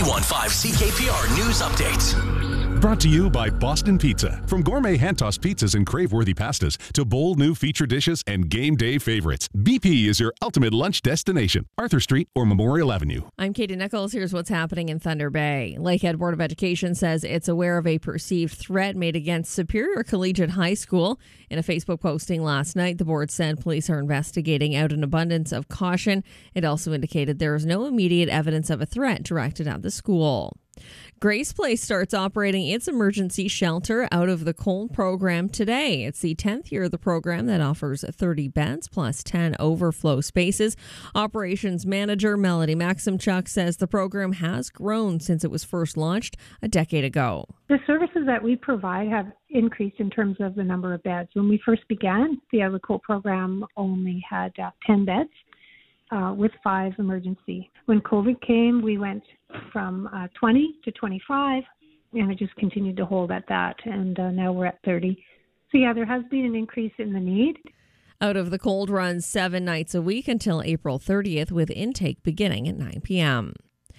91.5 CKPR News Update. Brought to you by Boston Pizza. From gourmet hand-tossed pizzas and crave-worthy pastas to bold new feature dishes and game day favorites, BP is your ultimate lunch destination. Arthur Street or Memorial Avenue. I'm Katie Nichols. Here's what's happening in Thunder Bay. Lakehead Board of Education says it's aware of a perceived threat made against Superior Collegiate High School. In a Facebook posting last night, the board said police are investigating out an abundance of caution. It also indicated there is no immediate evidence of a threat directed at the school. Grace Place starts operating its emergency shelter out of the Cold program today. It's the 10th year of the program that offers 30 beds plus 10 overflow spaces. Operations manager Melody Maximchuk says the program has grown since it was first launched a decade ago. The services that we provide have increased in terms of the number of beds. When we first began, the Out of the Cold program only had 10 beds. With 5 emergency. When COVID came, we went from 20 to 25, and it just continued to hold at that, and now we're at 30. So yeah, there has been an increase in the need. Out of the Cold runs 7 nights a week until April 30th, with intake beginning at 9 p.m.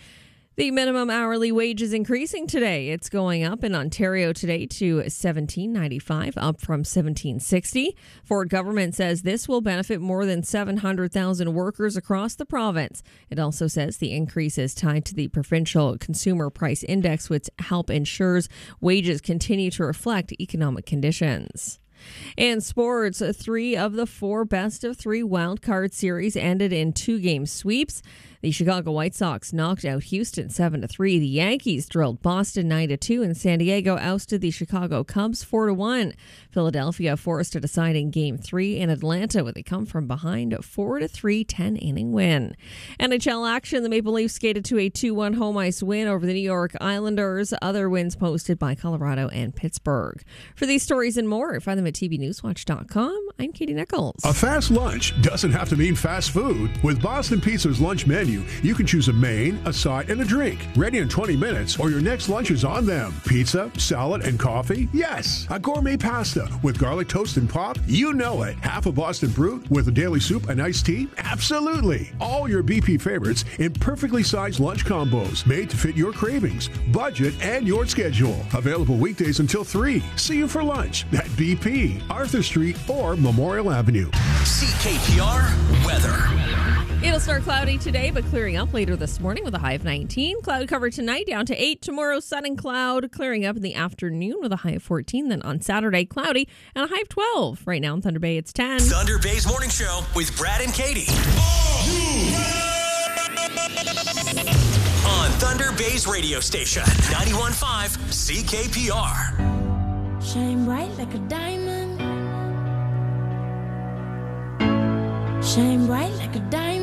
The minimum hourly wage is increasing today. It's going up in Ontario today to $17.95, up from $17.60. Ford government says this will benefit more than 700,000 workers across the province. It also says the increase is tied to the provincial consumer price index, which help ensures wages continue to reflect economic conditions. In sports, 3 of the 4 best of 3 wildcard series ended in 2-game sweeps. The Chicago White Sox knocked out Houston 7-3. The Yankees drilled Boston 9-2, and San Diego ousted the Chicago Cubs 4-1. Philadelphia forced a deciding Game 3 in Atlanta with a come-from-behind 4-3 10-inning win. NHL action, the Maple Leafs skated to a 2-1 home ice win over the New York Islanders. Other wins posted by Colorado and Pittsburgh. For these stories and more, find them at TVNewsWatch.com. I'm Katie Nichols. A fast lunch doesn't have to mean fast food. With Boston Pizza's lunch menu, you can choose a main, a side, and a drink. Ready in 20 minutes, or your next lunch is on them. Pizza, salad, and coffee? Yes. A gourmet pasta with garlic toast and pop? You know it. Half a Boston Brute with a daily soup and iced tea? Absolutely. All your BP favorites in perfectly sized lunch combos made to fit your cravings, budget, and your schedule. Available weekdays until 3. See you for lunch at BP, Arthur Street, or Memorial Avenue. CKPR weather. It'll start cloudy today, but clearing up later this morning with a high of 19. Cloud cover tonight down to 8. Tomorrow, sun and cloud, clearing up in the afternoon with a high of 14. Then on Saturday, cloudy and a high of 12. Right now in Thunder Bay, it's 10. Thunder Bay's Morning Show with Brad and Katie. On Thunder Bay's radio station, 91.5 CKPR. Shine bright like a diamond. Shine bright like a diamond.